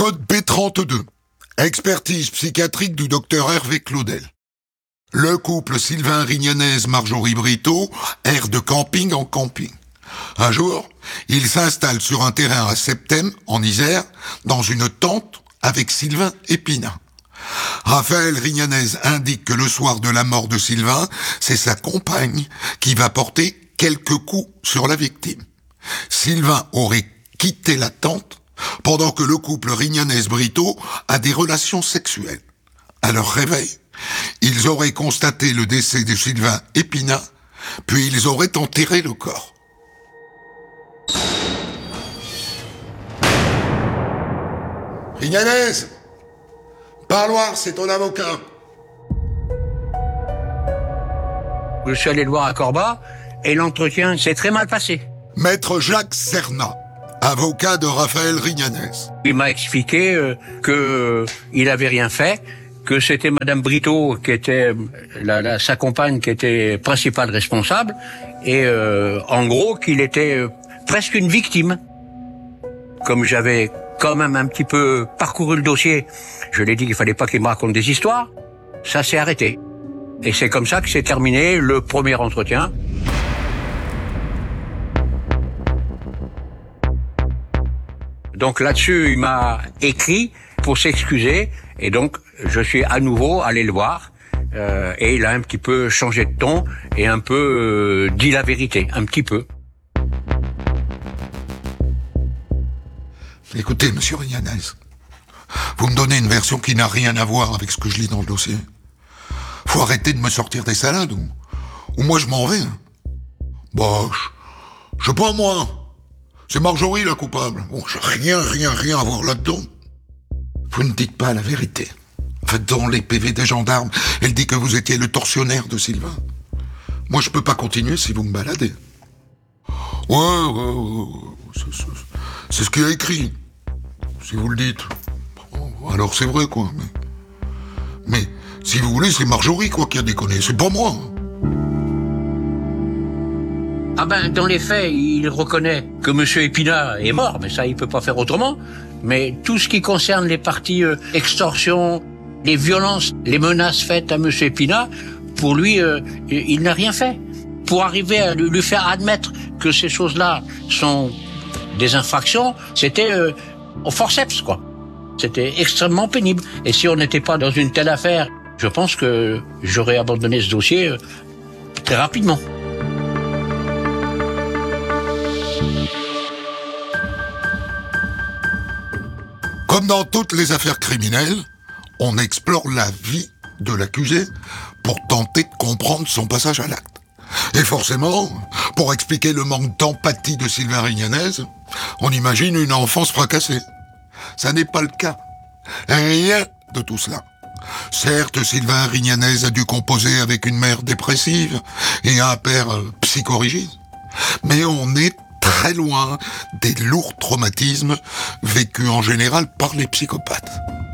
Code B32. Expertise psychiatrique du docteur Hervé Claudel. Le couple Sylvain Rignanez-Marjorie Brito erre de camping en camping. Un jour, il s'installe sur un terrain à Septem, en Isère, dans une tente avec Sylvain et Pina. Raphaël Rignanez indique que le soir de la mort de Sylvain, c'est sa compagne qui va porter quelques coups sur la victime. Sylvain aurait quitté la tente pendant que le couple Rignanez-Brito a des relations sexuelles. À leur réveil, ils auraient constaté le décès de Sylvain et Pina, puis ils auraient enterré le corps. Rignanez, parloir, c'est ton avocat. Je suis allé le voir à Corba et l'entretien s'est très mal passé. Maître Jacques Serna, avocat de Raphaël Rignanez. Il m'a expliqué qu'il avait rien fait, que c'était Madame Brito qui était sa compagne qui était principale responsable et en gros qu'il était presque une victime. Comme j'avais quand même un petit peu parcouru le dossier, je l'ai dit qu'il fallait pas qu'il me raconte des histoires, ça s'est arrêté. Et c'est comme ça que s'est terminé le premier entretien. Donc là-dessus, il m'a écrit pour s'excuser, et donc je suis à nouveau allé le voir, et il a un petit peu changé de ton, et un peu dit la vérité, un petit peu. Écoutez, monsieur Rignanez, vous me donnez une version qui n'a rien à voir avec ce que je lis dans le dossier. Faut arrêter de me sortir des salades, ou moi je m'en vais. Bah, je sais pas moi. C'est Marjorie la coupable. Bon, j'ai rien à voir là-dedans. Vous ne dites pas la vérité. En fait, dans les PV des gendarmes, elle dit que vous étiez le tortionnaire de Sylvain. Moi, je peux pas continuer si vous me baladez. Ouais, c'est ce qu'il y a écrit. Si vous le dites. Alors c'est vrai, quoi. Mais si vous voulez, c'est Marjorie, quoi, qui a déconné. C'est pas moi. Ah ben, dans les faits, il reconnaît que Monsieur Épinard est mort, mais ça, il peut pas faire autrement. Mais tout ce qui concerne les parties extorsion, les violences, les menaces faites à Monsieur Épinard, pour lui, il n'a rien fait. Pour arriver à lui faire admettre que ces choses-là sont des infractions, c'était au forceps, quoi. C'était extrêmement pénible. Et si on n'était pas dans une telle affaire, je pense que j'aurais abandonné ce dossier très rapidement. Comme dans toutes les affaires criminelles, on explore la vie de l'accusé pour tenter de comprendre son passage à l'acte. Et forcément, pour expliquer le manque d'empathie de Sylvain Rignanez, on imagine une enfance fracassée. Ça n'est pas le cas. Rien de tout cela. Certes, Sylvain Rignanez a dû composer avec une mère dépressive et un père psychorigide, mais on est très loin des lourds traumatismes vécus en général par les psychopathes.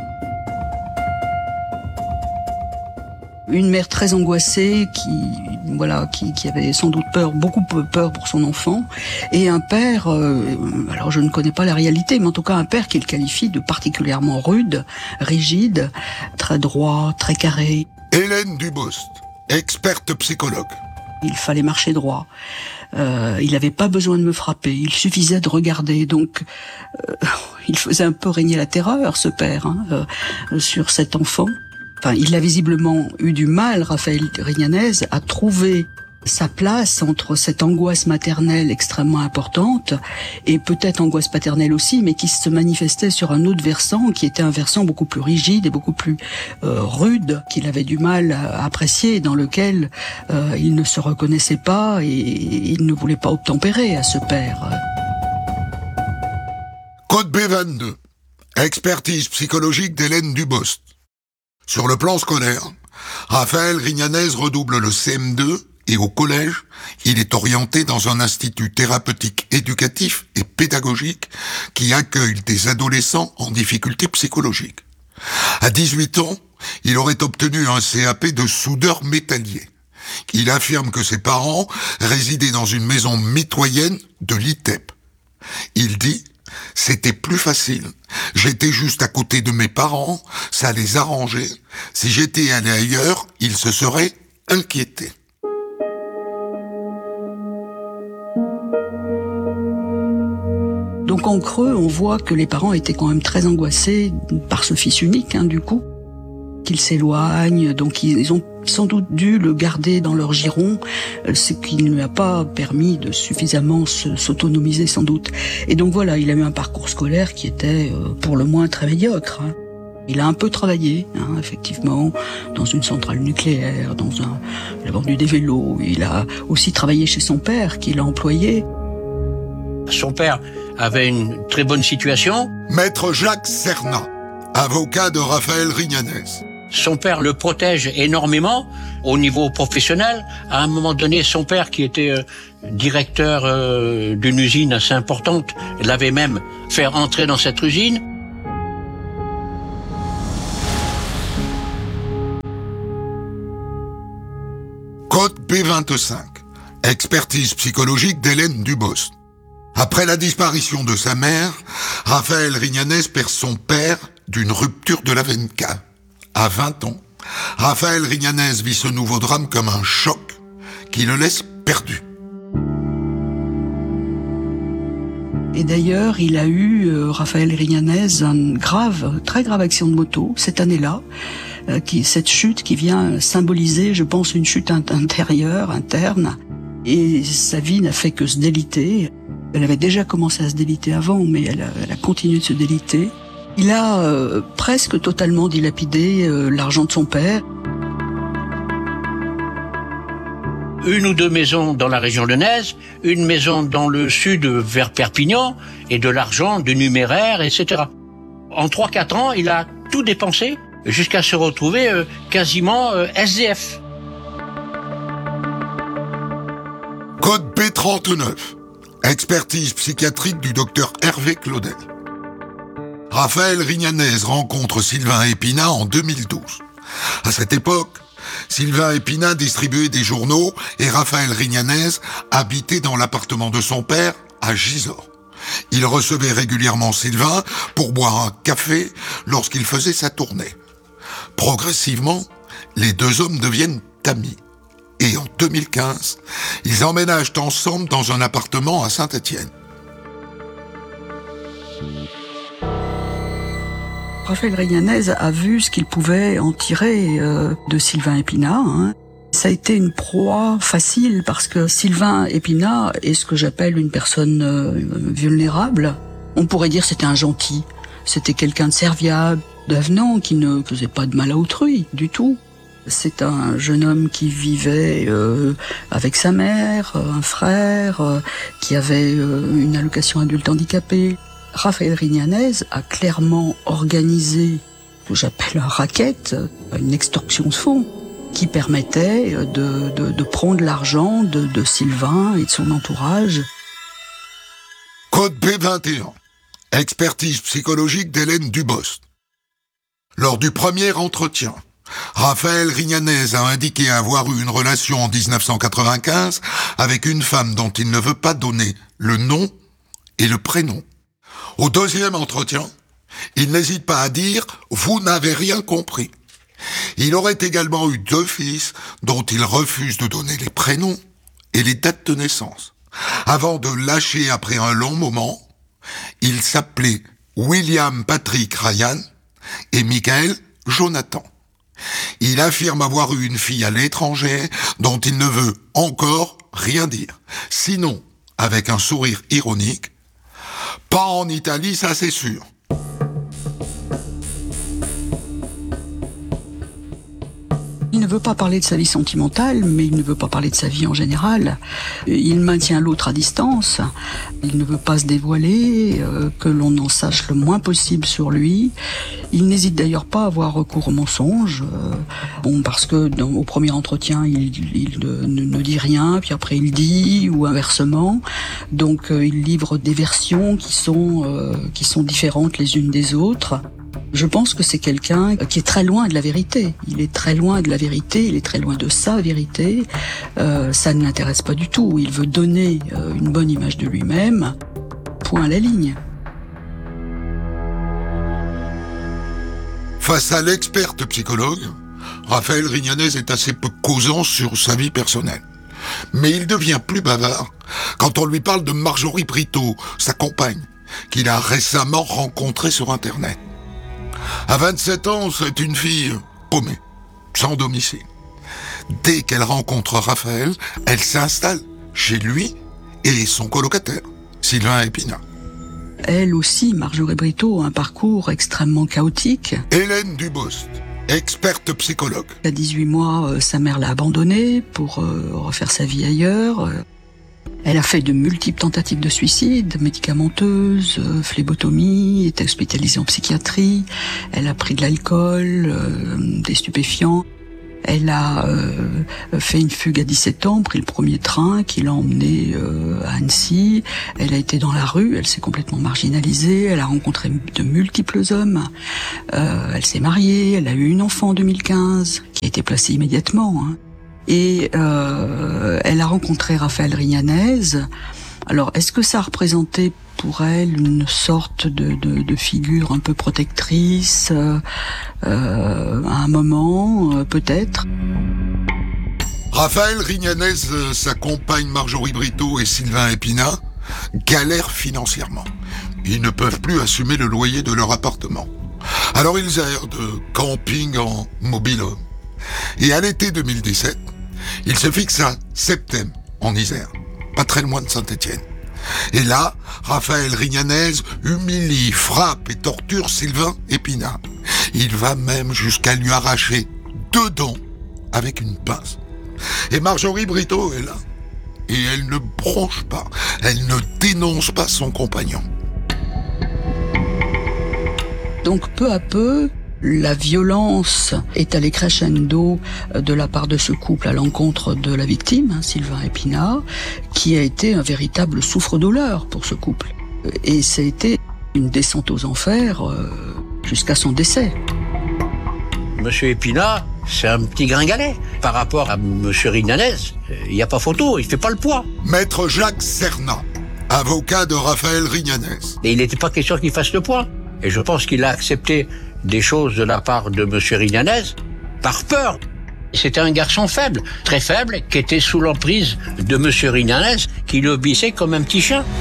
Une mère très angoissée qui avait sans doute beaucoup peur pour son enfant, et un père, alors je ne connais pas la réalité, mais en tout cas un père qu'il qualifie de particulièrement rude, rigide, très droit, très carré. Hélène Dubost, experte psychologue. Il fallait marcher droit. Il n'avait pas besoin de me frapper, il suffisait de regarder. Donc, il faisait un peu régner la terreur, ce père, sur cet enfant. Enfin, il a visiblement eu du mal, Raphaël Rignanez, à trouver sa place entre cette angoisse maternelle extrêmement importante et peut-être angoisse paternelle aussi, mais qui se manifestait sur un autre versant, qui était un versant beaucoup plus rigide et beaucoup plus rude, qu'il avait du mal à apprécier, dans lequel il ne se reconnaissait pas et il ne voulait pas obtempérer à ce père. Code B22. Expertise psychologique d'Hélène Dubost. Sur le plan scolaire, Raphaël Rignanez redouble le CM2 et au collège, il est orienté dans un institut thérapeutique éducatif et pédagogique qui accueille des adolescents en difficulté psychologique. À 18 ans, il aurait obtenu un CAP de soudeur métallier. Il affirme que ses parents résidaient dans une maison mitoyenne de l'ITEP. Il dit « C'était plus facile, J'étais juste à côté de mes parents, ça les arrangeait. Si j'étais allé ailleurs, ils se seraient inquiétés. Donc en creux, on voit que les parents étaient quand même très angoissés par ce fils unique, du coup, qu'il s'éloigne. Donc ils ont sans doute dû le garder dans leur giron, ce qui ne lui a pas permis de suffisamment s'autonomiser sans doute. Et donc voilà, il a eu un parcours scolaire qui était pour le moins très médiocre. Il a un peu travaillé, effectivement, dans une centrale nucléaire, il a vendu des vélos. Il a aussi travaillé chez son père, qui l'a employé. Son père avait une très bonne situation. Maître Jacques Cernat, avocat de Raphaël Rignanez. Son père le protège énormément au niveau professionnel. À un moment donné, son père, qui était directeur d'une usine assez importante, l'avait même fait entrer dans cette usine. Code P25. Expertise psychologique d'Hélène Dubost. Après la disparition de sa mère, Raphaël Rignanez perd son père d'une rupture de la veine cave. À 20 ans, Raphaël Rignanez vit ce nouveau drame comme un choc qui le laisse perdu. Et d'ailleurs, il a eu, Raphaël Rignanez, une très grave accident de moto cette année-là. Cette chute qui vient symboliser, je pense, une chute interne. Et sa vie n'a fait que se déliter. Elle avait déjà commencé à se déliter avant, mais elle a continué de se déliter. Il a presque totalement dilapidé l'argent de son père. Une ou deux maisons dans la région lyonnaise, une maison dans le sud vers Perpignan, et de l'argent, du numéraire, etc. En 3-4 ans, il a tout dépensé jusqu'à se retrouver quasiment SDF. Code B39. Expertise psychiatrique du docteur Hervé Claudel. Raphaël Rignanez rencontre Sylvain Épinat en 2012. À cette époque, Sylvain Épinat distribuait des journaux et Raphaël Rignanez habitait dans l'appartement de son père à Gisors. Il recevait régulièrement Sylvain pour boire un café lorsqu'il faisait sa tournée. Progressivement, les deux hommes deviennent amis. Et en 2015, ils emménagent ensemble dans un appartement à Saint-Étienne. Raphaël Rignanez a vu ce qu'il pouvait en tirer de Sylvain Épinat. Ça a été une proie facile parce que Sylvain Épinat est ce que j'appelle une personne vulnérable. On pourrait dire que c'était un gentil. C'était quelqu'un de serviable, d'avenant, qui ne faisait pas de mal à autrui du tout. C'est un jeune homme qui vivait avec sa mère, un frère, qui avait une allocation adulte handicapé. Raphaël Rignanez a clairement organisé ce que j'appelle un racket, une extorsion de fonds, qui permettait de prendre l'argent de Sylvain et de son entourage. Code B21. Expertise psychologique d'Hélène Dubost. Lors du premier entretien, Raphaël Rignanez a indiqué avoir eu une relation en 1995 avec une femme dont il ne veut pas donner le nom et le prénom. Au deuxième entretien, il n'hésite pas à dire « Vous n'avez rien compris ». Il aurait également eu 2 fils dont il refuse de donner les prénoms et les dates de naissance. Avant de lâcher après un long moment, il s'appelait William Patrick Ryan et Michael Jonathan. Il affirme avoir eu une fille à l'étranger dont il ne veut encore rien dire. Sinon, avec un sourire ironique, « Pas en Italie, ça c'est sûr ». Il ne veut pas parler de sa vie sentimentale, mais il ne veut pas parler de sa vie en général. Il maintient l'autre à distance. Il ne veut pas se dévoiler, que l'on en sache le moins possible sur lui. Il n'hésite d'ailleurs pas à avoir recours au mensonge. Parce que au premier entretien, il ne dit rien, puis après il dit, ou inversement. Donc il livre des versions qui sont différentes les unes des autres. Je pense que c'est quelqu'un qui est très loin de la vérité. Il est très loin de la vérité, il est très loin de sa vérité. Ça ne l'intéresse pas du tout. Il veut donner une bonne image de lui-même. Point à la ligne. Face à l'experte psychologue, Raphaël Rignanez est assez peu causant sur sa vie personnelle. Mais il devient plus bavard quand on lui parle de Marjorie Brito, sa compagne, qu'il a récemment rencontrée sur Internet. À 27 ans, c'est une fille paumée, sans domicile. Dès qu'elle rencontre Raphaël, elle s'installe chez lui et son colocataire, Sylvain Épinat. Elle aussi, Marjorie Brito, a un parcours extrêmement chaotique. Hélène Dubost, experte psychologue. À 18 mois, sa mère l'a abandonnée pour refaire sa vie ailleurs. Elle a fait de multiples tentatives de suicide, médicamenteuses, phlébotomie, est hospitalisée en psychiatrie. Elle a pris de l'alcool, des stupéfiants. Elle a fait une fugue à 17 ans, pris le premier train qui l'a emmenée à Annecy. Elle a été dans la rue, elle s'est complètement marginalisée, elle a rencontré de multiples hommes. Elle s'est mariée, elle a eu une enfant en 2015, qui a été placée immédiatement. Et elle a rencontré Raphaël Rignanez. Alors, est-ce que ça représentait pour elle une sorte de figure un peu protectrice à un moment, peut-être? Raphaël Rignanez, sa compagne Marjorie Brito et Sylvain Épinat galèrent financièrement. Ils ne peuvent plus assumer le loyer de leur appartement. Alors ils errent de camping en mobil-home. Et à l'été 2017, ils se fixent à Septem, en Isère, pas très loin de Saint-Étienne. Et là, Raphaël Rignanez humilie, frappe et torture Sylvain Épinat. Il va même jusqu'à lui arracher 2 dents avec une pince. Et Marjorie Brito est là. Et elle ne bronche pas, elle ne dénonce pas son compagnon. Donc peu à peu, la violence est allée crescendo de la part de ce couple à l'encontre de la victime, Sylvain Épinat, qui a été un véritable souffre-douleur pour ce couple. Et ça a été une descente aux enfers jusqu'à son décès. Monsieur Épinat, c'est un petit gringalet. Par rapport à monsieur Rignanez, il n'y a pas photo, il fait pas le poids. Maître Jacques Cernat, avocat de Raphaël Rignanez. Et il n'était pas question qu'il fasse le poids. Et je pense qu'il a accepté des choses de la part de monsieur Rignanez par peur. C'était un garçon faible, très faible, qui était sous l'emprise de monsieur Rignanez, qui l'obéissait comme un petit chien.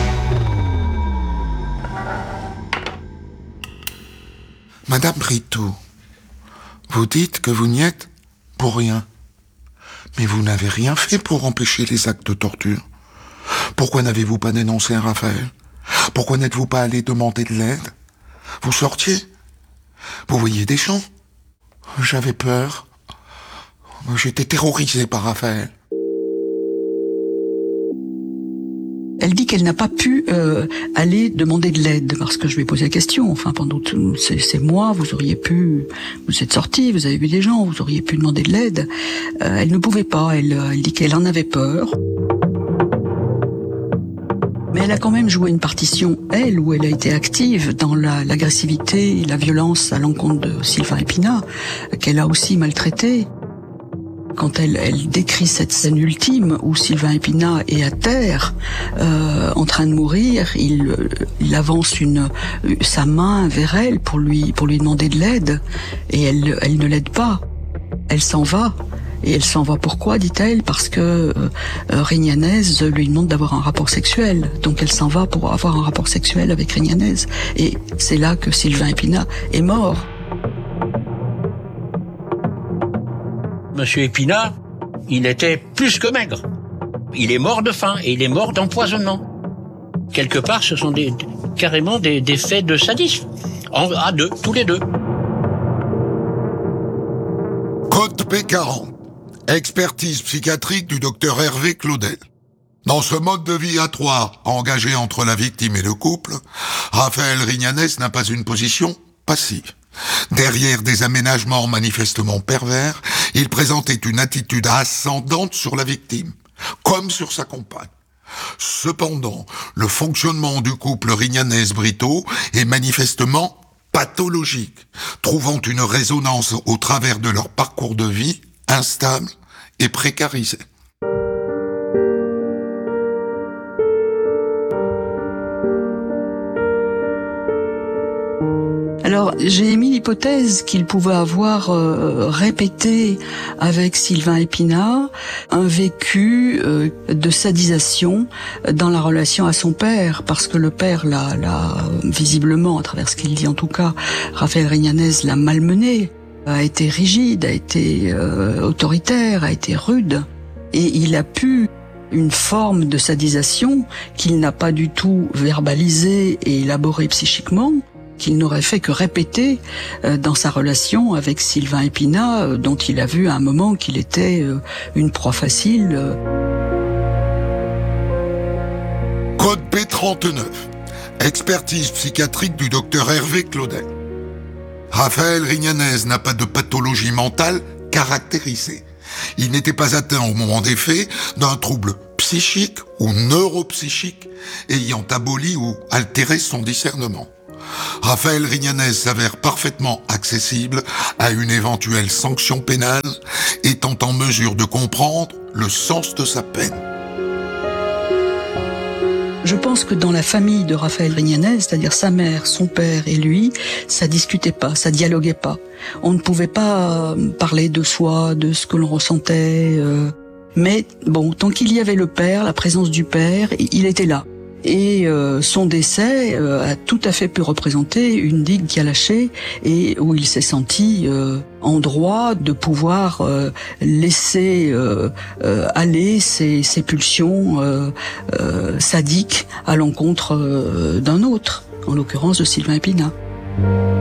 Madame Brito, vous dites que vous n'y êtes pour rien. Mais vous n'avez rien fait pour empêcher les actes de torture. Pourquoi n'avez-vous pas dénoncé Raphaël? Pourquoi n'êtes-vous pas allé demander de l'aide? Vous sortiez? Vous voyez des gens? J'avais peur. J'étais terrorisé par Raphaël. Elle dit qu'elle n'a pas pu aller demander de l'aide parce que je lui ai posé la question. Enfin, pendant ces mois, vous auriez pu, vous êtes sortis, vous avez vu des gens, vous auriez pu demander de l'aide. Elle ne pouvait pas. Elle dit qu'elle en avait peur. Mais elle a quand même joué une partition, elle, où elle a été active dans l'agressivité et la violence à l'encontre de Sylvain Épinat, qu'elle a aussi maltraité. Quand elle décrit cette scène ultime où Sylvain Épinat est à terre, en train de mourir, il avance sa main vers elle pour lui demander de l'aide, et elle ne l'aide pas. Elle s'en va. Et elle s'en va pourquoi, dit-elle? Parce que Rignanez lui demande d'avoir un rapport sexuel. Donc elle s'en va pour avoir un rapport sexuel avec Rignanez. Et c'est là que Sylvain Épinat est mort. Monsieur Épinat, il était plus que maigre. Il est mort de faim et il est mort d'empoisonnement. Quelque part, ce sont carrément des faits de sadisme. À deux, tous les deux. Code P40. Expertise psychiatrique du docteur Hervé Claudel. Dans ce mode de vie à 3, engagé entre la victime et le couple, Raphaël Rignanez n'a pas une position passive. Derrière des aménagements manifestement pervers, il présentait une attitude ascendante sur la victime, comme sur sa compagne. Cependant, le fonctionnement du couple Rignanez-Brito est manifestement pathologique, trouvant une résonance au travers de leur parcours de vie instable et précarisé. Alors Alors, j'ai émis l'hypothèse qu'il pouvait avoir répété avec Sylvain Épinard un vécu de sadisation dans la relation à son père, parce que le père l'a visiblement, à travers ce qu'il dit en tout cas, Raphaël Rignanez l'a malmené, a été rigide, a été autoritaire, a été rude, et il a pu une forme de sadisation qu'il n'a pas du tout verbalisée et élaborée psychiquement, qu'il n'aurait fait que répéter dans sa relation avec Sylvain Épinard, dont il a vu à un moment qu'il était une proie facile. Code B39. Expertise psychiatrique du docteur Hervé Claudel. Raphaël Rignanez n'a pas de pathologie mentale caractérisée. Il n'était pas atteint au moment des faits d'un trouble psychique ou neuropsychique ayant aboli ou altéré son discernement. Raphaël Rignanez s'avère parfaitement accessible à une éventuelle sanction pénale, étant en mesure de comprendre le sens de sa peine. Je pense que dans la famille de Raphaël Rignanez, c'est-à-dire sa mère, son père et lui, ça discutait pas, ça dialoguait pas. On ne pouvait pas parler de soi, de ce que l'on ressentait. Mais bon, tant qu'il y avait le père, la présence du père, il était là. Et son décès a tout à fait pu représenter une digue qui a lâché et où il s'est senti en droit de pouvoir laisser aller ses pulsions sadiques à l'encontre d'un autre, en l'occurrence de Sylvain Épinard.